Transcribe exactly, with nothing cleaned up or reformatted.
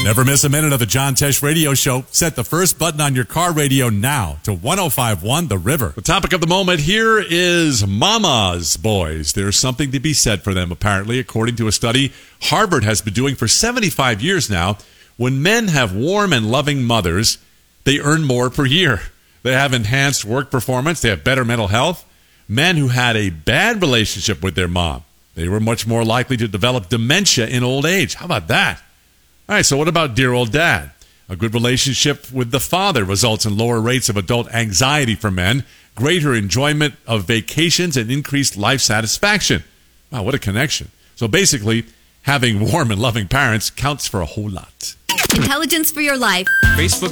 Never miss a minute of the John Tesh Radio Show. Set the first button on your car radio now to one oh five point one The River. The topic of the moment here is mama's boys. There's something to be said for them, apparently, according to a study Harvard has been doing for seventy-five years now. When men have warm and loving mothers, they earn more per year. They have enhanced work performance. They have better mental health. Men who had a bad relationship with their mom, they were much more likely to develop dementia in old age. How about that? All right, so what about dear old dad? A good relationship with the father results in lower rates of adult anxiety for men, greater enjoyment of vacations, and increased life satisfaction. Wow, what a connection. So basically, having warm and loving parents counts for a whole lot. Intelligence for your life. Facebook